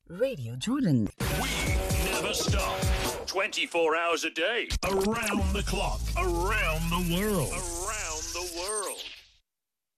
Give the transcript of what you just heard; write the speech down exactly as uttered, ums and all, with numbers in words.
Radio Jordan. We never stop. twenty-four hours a day. Around the clock. Around the world.